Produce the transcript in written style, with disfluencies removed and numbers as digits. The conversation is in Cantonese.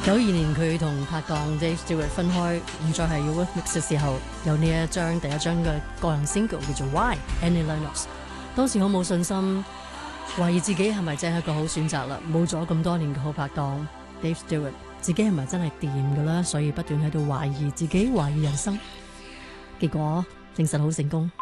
92年佢同拍檔 Dave Stewart 分開，唔再係 Eurythmics 嘅時候，有呢一張第一張嘅個人 single 叫做 Why Annie Lennox。當時好冇信心，懷疑自己係咪真係一個好選擇啦？冇咗咁多年嘅好拍檔 Dave Stewart， 自己係咪真係掂㗎啦？所以不斷喺度懷疑自己，懷疑人生。結果證實好成功。